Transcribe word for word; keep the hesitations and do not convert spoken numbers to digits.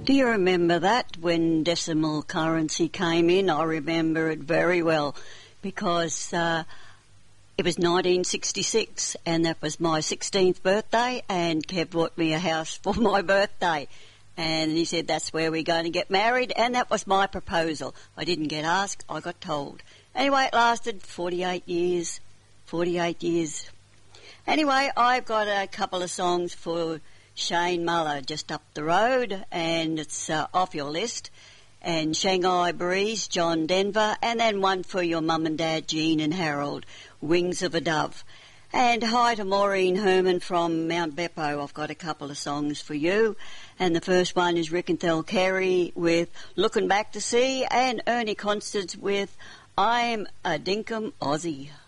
Do you remember that when decimal currency came in? I remember it very well because uh, it was nineteen sixty-six and that was my sixteenth birthday, and Kev bought me a house for my birthday. And he said, that's where we're going to get married, and that was my proposal. I didn't get asked, I got told. Anyway, it lasted forty-eight years. forty-eight years. Anyway, I've got a couple of songs for Shane Muller just up the road, and it's uh, off your list. And Shanghai Breeze, John Denver, and then one for your mum and dad, Jean and Harold, Wings of a Dove. And hi to Maureen Herman from Mount Beppo. I've got a couple of songs for you. And the first one is Rick and Thel Carey with Looking Back to See, and Ernie Constance with I'm a Dinkum Aussie.